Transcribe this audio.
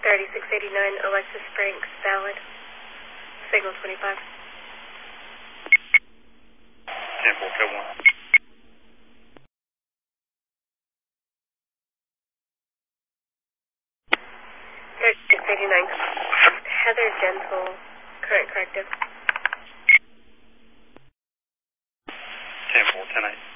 3689 Alexis Franks, valid. Signal 25. 10-4, code 1. 3689 Heather Gentle, current corrective. 10-4, 10-8.